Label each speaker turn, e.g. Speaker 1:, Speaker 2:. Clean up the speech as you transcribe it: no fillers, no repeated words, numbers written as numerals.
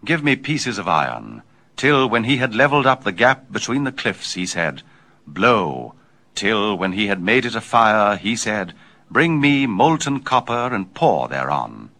Speaker 1: give me pieces of iron, till when he had levelled up the gap between the cliffs, he said, blow, till when he had made it a fire, he said, bring me molten copper and pour thereon.